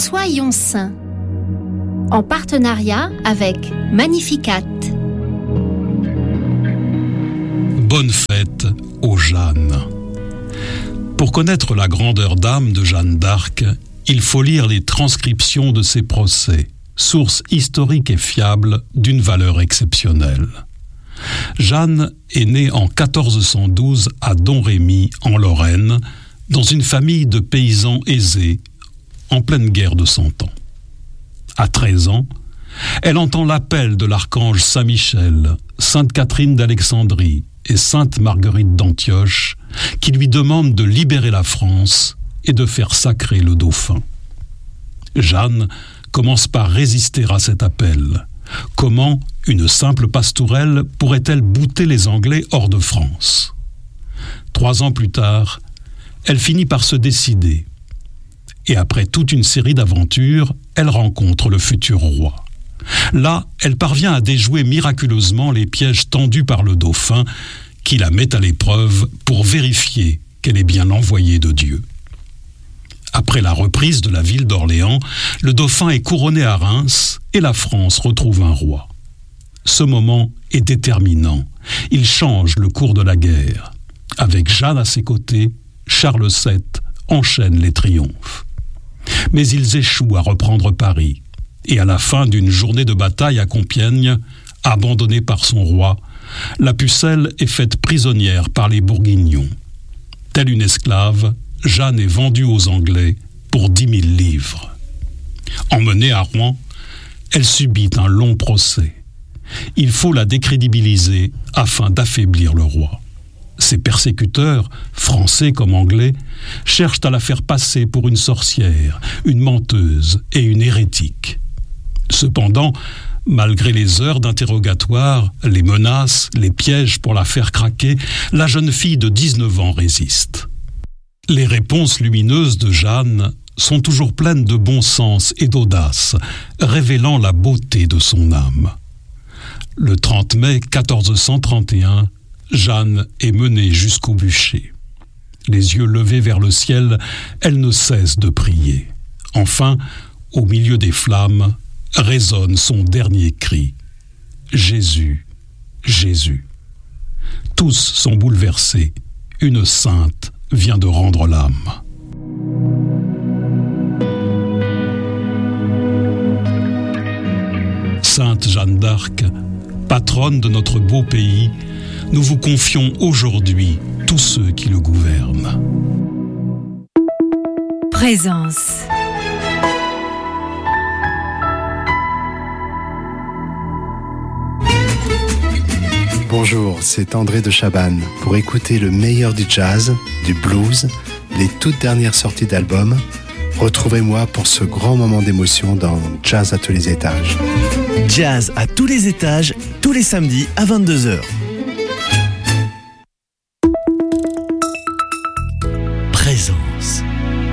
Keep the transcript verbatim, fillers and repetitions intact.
Soyons saints, en partenariat avec Magnificat. Bonne fête aux Jeannes. Pour connaître la grandeur d'âme de Jeanne d'Arc, il faut lire les transcriptions de ses procès, source historique et fiable d'une valeur exceptionnelle. Jeanne est née en quatorze cent douze à Domrémy, en Lorraine, dans une famille de paysans aisés, en pleine guerre de Cent Ans. À treize ans, elle entend l'appel de l'archange Saint-Michel, Sainte Catherine d'Alexandrie et Sainte Marguerite d'Antioche, qui lui demandent de libérer la France et de faire sacrer le dauphin. Jeanne commence par résister à cet appel. Comment une simple pastourelle pourrait-elle bouter les Anglais hors de France ? Trois ans plus tard, elle finit par se décider. Et après toute une série d'aventures, elle rencontre le futur roi. Là, elle parvient à déjouer miraculeusement les pièges tendus par le dauphin qui la met à l'épreuve pour vérifier qu'elle est bien l'envoyée de Dieu. Après la reprise de la ville d'Orléans, le dauphin est couronné à Reims et la France retrouve un roi. Ce moment est déterminant. Il change le cours de la guerre. Avec Jeanne à ses côtés, Charles sept enchaîne les triomphes. Mais ils échouent à reprendre Paris. Et à la fin d'une journée de bataille à Compiègne, abandonnée par son roi, la pucelle est faite prisonnière par les Bourguignons. Telle une esclave, Jeanne est vendue aux Anglais pour dix mille livres. Emmenée à Rouen, elle subit un long procès. Il faut la décrédibiliser afin d'affaiblir le roi. Ses persécuteurs, français comme anglais, cherchent à la faire passer pour une sorcière, une menteuse et une hérétique. Cependant, malgré les heures d'interrogatoire, les menaces, les pièges pour la faire craquer, la jeune fille de dix-neuf ans résiste. Les réponses lumineuses de Jeanne sont toujours pleines de bon sens et d'audace, révélant la beauté de son âme. Le trente mai quatorze cent trente et un, Jeanne est menée jusqu'au bûcher. Les yeux levés vers le ciel, elle ne cesse de prier. Enfin, au milieu des flammes, résonne son dernier cri. Jésus, Jésus. Tous sont bouleversés. Une sainte vient de rendre l'âme. Sainte Jeanne d'Arc, patronne de notre beau pays, nous vous confions aujourd'hui tous ceux qui le gouvernent. Présence. Bonjour, c'est André de Chabannes. Pour écouter le meilleur du jazz, du blues, les toutes dernières sorties d'albums, retrouvez-moi pour ce grand moment d'émotion dans Jazz à tous les étages. Jazz à tous les étages, tous les samedis à vingt-deux heures.